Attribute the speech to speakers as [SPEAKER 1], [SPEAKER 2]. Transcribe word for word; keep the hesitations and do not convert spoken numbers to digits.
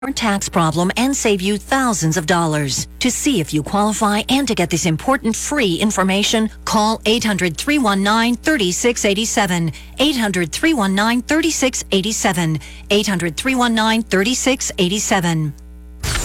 [SPEAKER 1] your tax problem and save you thousands of dollars. To see if you qualify and to get this important free information, call eight hundred, three one nine, three six eight seven, eight hundred, three one nine, three six eight seven, eight hundred, three one nine, three six eight seven.